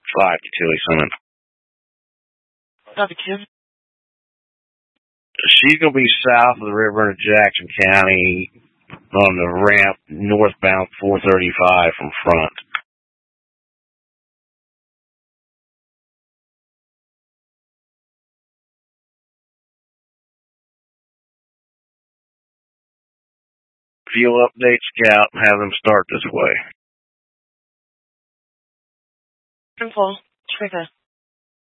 5 to Tilly Summit. Copy, Kim. She's going to be south of the river in Jackson County on the ramp northbound 435 from front. Fuel update, Scout, and have them start this way. Info, Trigger.